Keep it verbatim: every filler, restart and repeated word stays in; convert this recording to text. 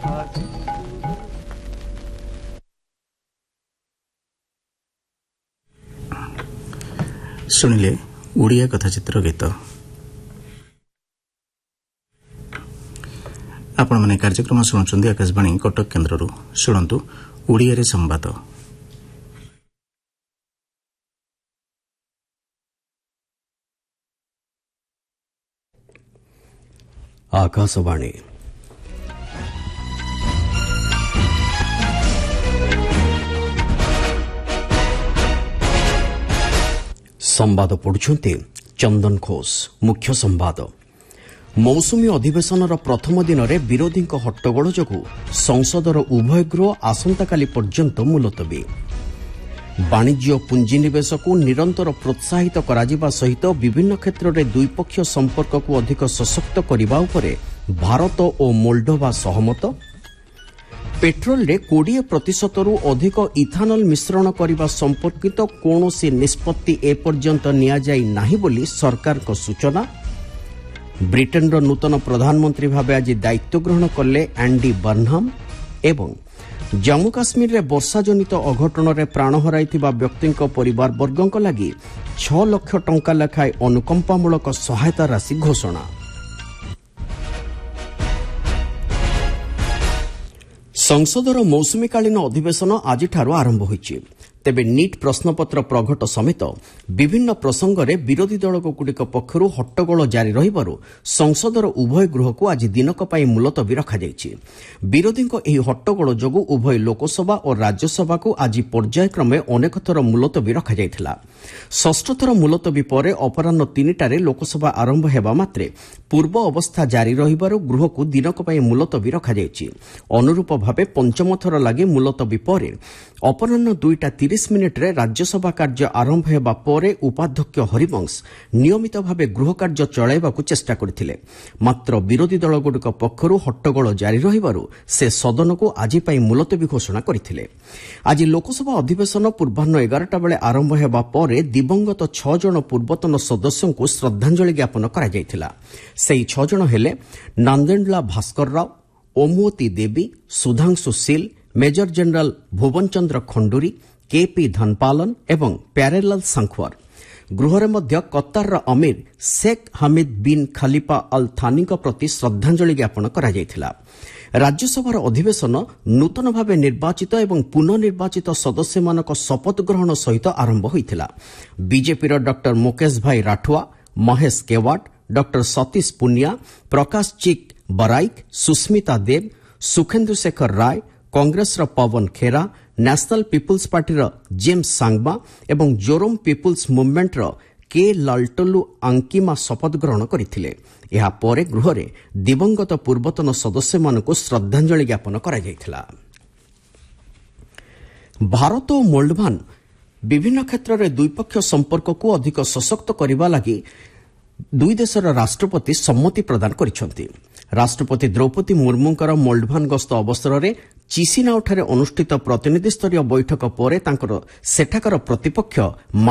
ଶୁଣିଲେ ଓଡ଼ିଆ କଥାଚିତ୍ର ଗୀତ। ଆପଣମାନେ କାର୍ଯ୍ୟକ୍ରମ ଶୁଣୁଛନ୍ତି ଆକାଶବାଣୀ କଟକ କେନ୍ଦ୍ରରୁ। ଶୁଣନ୍ତୁ ଓଡ଼ିଆରେ ସମ୍ବାଦ। आकाशवाणी संवाद पढ़ुछन्ति चंदन घोष। मुख्य संवाद। मौसुमी अधिवेशनर प्रथम दिन में विरोधी हट्टगोल जोगु संसदर उभय गृह आसंताकाली पर्यंत मुलतवी। वाणिज्य पुंजीनिवेश को निरंतर प्रोत्साहित कराजिबा सहित विभिन्न क्षेत्र में द्विपक्षीय संपर्क को अधिक सशक्त करने उपरे भारत और मोल्डोवा सहमत। पेट्रोल रे बीस प्रतिशत रु अधिक इथानल मिश्रण करने संपर्कित कौनसी निष्पत्ति एपर्यंत निया जाई नाही बोली सरकार को सूचना। ब्रिटेन रो नूतन प्रधानमंत्री भावे आज दायित्व ग्रहण कले एंडी बर्नहाम। एवं जम्मू काश्मीर रे वर्षा जनित अघटन रे प्राण हराइथिबा व्यक्तिंक परिवार वर्गंक लागि छह लाख टंका लेखाए अनुकंपामूलक सहायता राशि घोषणा। संसदर मौसुमीकालीन अधिवेशन आजिठारु आरंभ होइछि। तेबे नीट प्रश्नपत्र प्रघट समेत विभिन्न प्रसंग में विरोधी दलगुड़िक पक्षर हट्टगोल जारी रहिबारु संसदर उभय गृह को आज दिनक पई मुलतवी रखाଯାଇଛି। विरोधी ଏହି हट्टगोल जोगु उभय लोकसभा और राज्यसभा को आज पर्यायक्रमे अनेक थर मुलतवी रखाଯାଇଥିଲା। षष्ठ थर मुलतवी पर अपराह्न तीनिटारे लोकसभा आरंभ हेबा मात्रे पूर्व अवस्था जारी रहिबारु गृह को दिनक पई मुलतवी रखाଯାଇଛି। अनुरूप भावे पंचम थर लागि मुलतवी पर अपराह्न दुईटा तीस मिनिट रे राज्यसभा कार्य आरंभ हेबा परे उपाध्यक्ष हरिवंश नियमित भावे गृह कार्य चलाइबाकू चेष्टा करथिले। मात्र विरोधी दलगुड़िक पक्षरु हट्टगोल जारी रहिबारु से सदन को आज पई मुलतवी घोषणा करथिले। आज लोकसभा अधिवेशन पूर्वाह्न एगारटा बेले आरंभ हेबा परे दिवंगत छह जन पूर्वतन सदस्यଙ୍କୁ श्रद्धांजलि ज्ञापन करा जायथिला। सेही छह जन हेले नांदेंडला भास्कर राव, ओमवती देवी, सुधांशु सिल, मेजर जनरल भुवन चंद्र खंडूरी, केपी धनपालन एवं प्यारेलाल सांखवार। गृहरे मध्य कतार अमीर शेख हामिद बिन खलीफा अल थानी प्रति श्रद्धांजलि ज्ञापन करा जायथिला। राज्यसभार अधिवेशन नूतन भावे निर्वाचित एवं पुनर्निर्वाचित सदस्य मानक शपथ ग्रहण सहित आरंभ होइथिला। बीजेपीर डॉक्टर मुकेश भाई राठवा, महेश केवाट, डॉक्टर सतीश पुनिया, प्रकाश चिक बराइक, सुस्मिता देव, सुखेंदु शेखर राय, कांग्रेस पवन खेरा, national people's party James Sangma एवं जोरोम पीपुल्स मुवमेंट के लालटलु आंकिमा शपथ ग्रहण करथिले। एहा परे गृहरे दिवंगत पूर्वतन सदस्य मानकु श्रद्धांजलि ज्ञापन करा जायथिला। भारत और मोल्डोवान विभिन्न क्षेत्र में द्विपक्षीय संपर्क को अधिक सशक्त करने लगी दुई देशर राष्ट्रपति सम्मति प्रदान करिसेंति। राष्ट्रपति द्रौपदी मुर्मुंकर मोल्डोवान गस्त अवसर में चिसिनाउଠାରେ ଅନୁଷ୍ଠିତ ପ୍ରତିନିଧି ସ୍ତରୀୟ ବୈଠକ ପରେ ତାଙ୍କର ସେଠାକାର ପ୍ରତିପକ୍ଷ